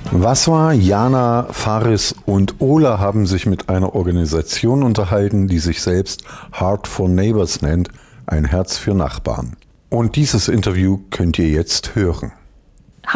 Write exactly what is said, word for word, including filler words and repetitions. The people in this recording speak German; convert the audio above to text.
Was war? Jana, Faris und Ola haben sich mit einer Organisation unterhalten, die sich selbst Heart for Neighbors nennt, ein Herz für Nachbarn. Und dieses Interview könnt ihr jetzt hören.